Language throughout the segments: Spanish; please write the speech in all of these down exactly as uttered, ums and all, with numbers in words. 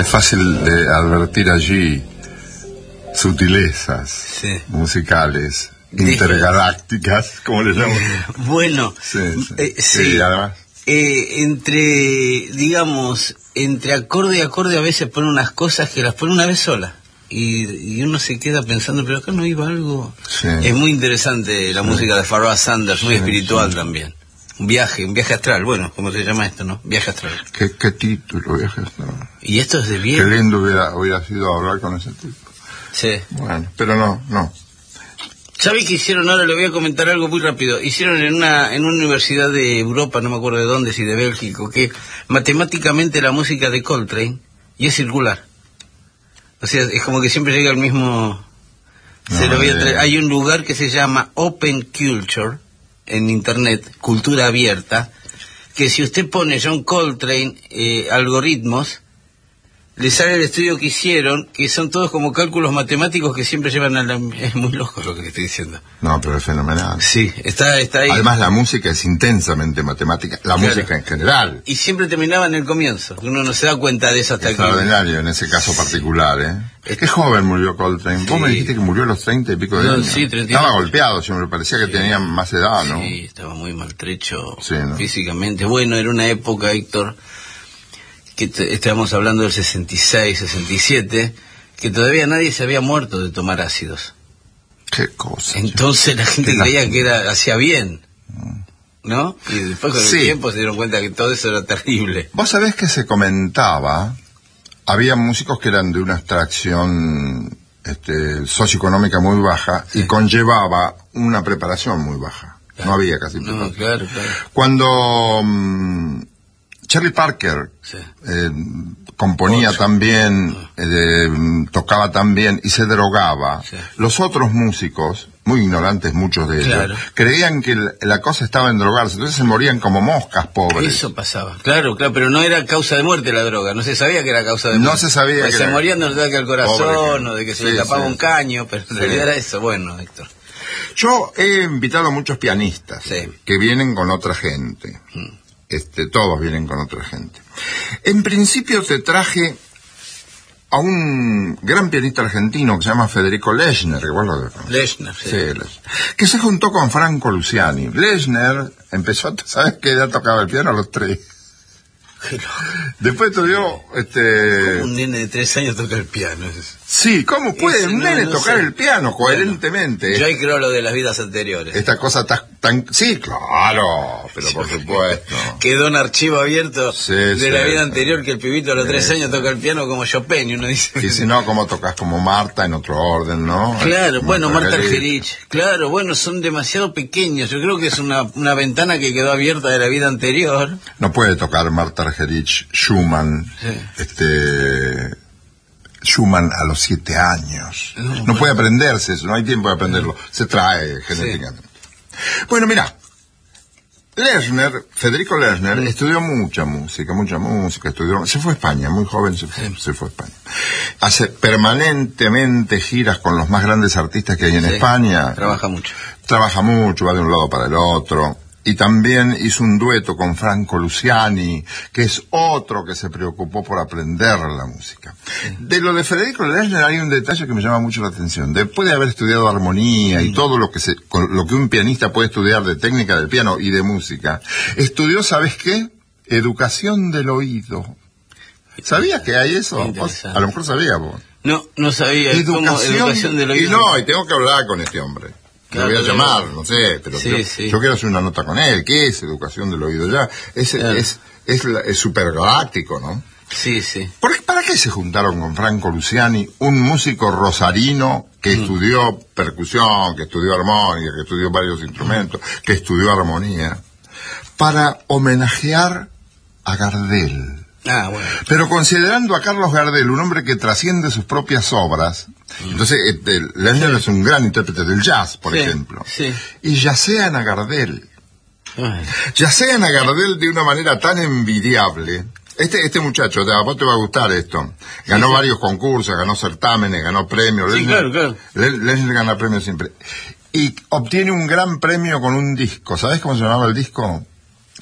Es fácil de advertir allí sutilezas sí. musicales, intergalácticas, como le llaman. Bueno, sí, sí. Eh, sí. Y además... Eh, entre, digamos, entre acorde y acorde a veces pone unas cosas que las pone una vez sola. Y, y uno se queda pensando, pero acá no iba algo. Sí. Es muy interesante la sí. música de Pharoah Sanders, muy sí, espiritual sí. también. Un viaje, un viaje astral, bueno, ¿cómo se llama esto, no? Viaje astral. ¿Qué, qué título, viaje astral? Y esto es de bien. Qué lindo hubiera, hubiera sido hablar con ese tipo. Sí. Bueno, pero no, no. ¿Sabes qué hicieron ahora? Le voy a comentar algo muy rápido. Hicieron en una en una universidad de Europa, no me acuerdo de dónde, si de Bélgica, que matemáticamente la música de Coltrane y es circular. O sea, es como que siempre llega al mismo... No, se lo voy a traer. Hay un lugar que se llama Open Culture en internet, cultura abierta, que si usted pone John Coltrane eh, algoritmos, le sale el estudio que hicieron, que son todos como cálculos matemáticos que siempre llevan a la... Es muy loco lo que le estoy diciendo. No, pero es fenomenal. Sí, está, está ahí. Además la música es intensamente matemática, la claro. música en general. Y siempre terminaba en el comienzo, uno no se da cuenta de eso hasta aquí. Extraordinario en ese caso particular, ¿eh? Es que joven murió Coltrane. Vos sí. me dijiste que murió a los treinta y pico de no, años. Sí, treinta. Estaba golpeado, siempre parecía que sí. tenía más edad, ¿no? Sí, estaba muy maltrecho sí, ¿no? físicamente. Bueno, era una época, Héctor... que t- estábamos hablando del sesenta y seis, sesenta y siete, que todavía nadie se había muerto de tomar ácidos. Qué cosa. Entonces la gente creía que era hacía bien, ¿no? Y después con el sí. tiempo se dieron cuenta que todo eso era terrible. Vos sabés que se comentaba, había músicos que eran de una extracción este, socioeconómica muy baja sí. y conllevaba una preparación muy baja. Claro. No había casi preparación. No, claro, claro. Cuando... Um, Charlie Parker sí. eh, componía Ocho. también, eh, tocaba también y se drogaba. Sí. Los otros músicos, muy ignorantes muchos de ellos, claro. creían que la cosa estaba en drogarse, entonces se morían como moscas, pobres. Eso pasaba, claro, claro, pero no era causa de muerte la droga, no se sabía que era causa de muerte. No se sabía pues que se era... morían de un ataque al corazón, o de que se sí, les tapaba sí. un caño, pero en realidad sí. era eso. Bueno, Héctor. Yo he invitado a muchos pianistas sí. que vienen con otra gente. Mm. Este, todos vienen con otra gente. En principio te traje a un gran pianista argentino que se llama Federico Lechner, que vos lo conoces. Lechner, sí. sí Lechner, que se juntó con Franco Luciani. Lechner empezó, ¿sabes qué edad tocaba el piano? A los tres. Después estudió, este... ¿Cómo un nene de tres años toca el piano? Sí, ¿cómo puede Ese, un no, nene no tocar sé. el piano coherentemente? Bueno, yo ahí creo lo de las vidas anteriores. Esta cosa tan... tan sí, claro, pero por supuesto. Quedó un archivo abierto sí, de sí, la vida sí. anterior que el pibito a los sí, tres años sí. toca el piano como Chopin y uno dice... Y si no, como tocas como Marta en otro orden, ¿no? Claro, como bueno, Marta Argerich. Claro, bueno, son demasiado pequeños. Yo creo que es una, una ventana que quedó abierta de la vida anterior. No puede tocar Marta Argerich Schumann, sí. este... Schumann a los siete años. No, no bueno. puede aprenderse eso, no hay tiempo de aprenderlo. Se trae genéticamente. Sí. Bueno, mira, Lechner, Federico Lechner, sí. estudió mucha música, mucha música, estudió, se fue a España, muy joven se fue, sí. se fue a España. Hace permanentemente giras con los más grandes artistas que hay en sí. España. Trabaja mucho. Trabaja mucho, va de un lado para el otro. Y también hizo un dueto con Franco Luciani, que es otro que se preocupó por aprender la música. Sí. De lo de Federico Lechner hay un detalle que me llama mucho la atención. Después de haber estudiado armonía mm. y todo lo que se, lo que un pianista puede estudiar de técnica del piano y de música, estudió, ¿sabes qué? Educación del oído. ¿Sabías que hay eso? ¿Vos? A lo mejor sabías vos. No, no sabía. Educación, educación del oído. Y no, y tengo que hablar con este hombre. Claro, lo voy a llamar, no sé, pero sí, yo, sí. yo quiero hacer una nota con él. ¿Qué es educación del oído? Ya es claro. es es, es supergaláctico, ¿no? Sí, sí. ¿Por qué, ¿Para qué se juntaron con Franco Luciani, un músico rosarino que mm. estudió percusión, que estudió armónica, que estudió varios instrumentos, mm. que estudió armonía, para homenajear a Gardel? Ah, bueno. Pero considerando a Carlos Gardel un hombre que trasciende sus propias obras, mm. entonces eh, Lechner sí. es un gran intérprete del jazz, por sí, ejemplo, sí. y yacean a Gardel. Ay. Yacean a Gardel de una manera tan envidiable. Este este muchacho, a vos te va a gustar esto. Ganó sí, sí. varios concursos, ganó certámenes, ganó premios. Sí, Lechner, claro, claro. Lechner gana premios siempre. Y obtiene un gran premio con un disco. ¿Sabés cómo se llamaba el disco?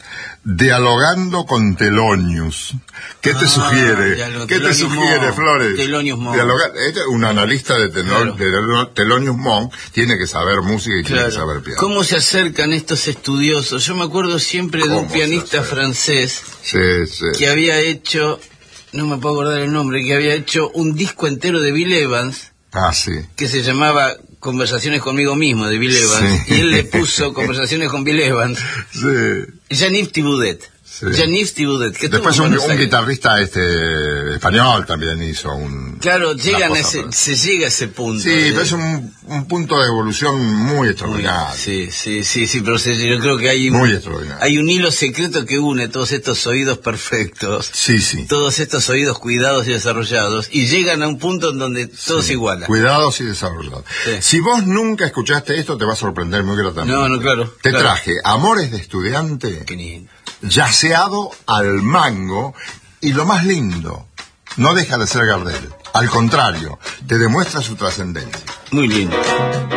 Dialogando con Thelonious. ¿Qué te Ah, sugiere? ya lo- ¿Qué te Thelonious sugiere, Monk. Flores? Thelonious Monk. Dialogar, este, un analista de, Thelon- Claro. de Thelonious Monk tiene que saber música y tiene que saber Claro. piano. ¿Cómo se acercan estos estudiosos? Yo me acuerdo siempre de un ¿Cómo se pianista acercan? francés Sí, sí. que había hecho, no me puedo acordar el nombre, que había hecho un disco entero de Bill Evans Ah, sí. que se llamaba Conversaciones conmigo mismo, de Bill Evans, Sí. y él le puso Conversaciones con Bill Evans, Sí. Jean-Yves Thibaudet. Sí. Jean-Yves Thibaudet, que estuvo Después en un, Buenos un Aires. guitarrista este español también hizo un... Claro, llegan una a cosa ese, por- se llega a ese punto. Sí, de- pero es un, un punto de evolución muy Muy- extraordinario. sí, sí, sí, sí, pero se- yo creo que hay Muy un, extraordinario. hay un hilo secreto que une todos estos oídos perfectos, Sí, sí. todos estos oídos cuidados y desarrollados, y llegan a un punto en donde todo se iguala. Cuidados y desarrollados. Sí. Si vos nunca escuchaste esto, te va a sorprender muy gratamente. No, no, claro, Te claro. traje Amores de Estudiante, Qué lindo. yaceado al mango, y lo más lindo, no deja de ser Gardel. Al contrario, te demuestra su trascendencia. Muy lindo.